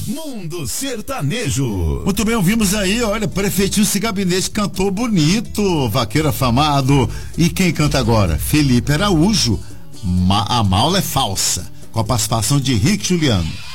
Mundo Sertanejo. Muito bem, ouvimos aí, olha, Prefeitinho Sem Gabinete cantou bonito, vaqueiro afamado. E quem canta agora? Felipe Araújo, A Maula é Falsa, com a participação de Henrique Juliano.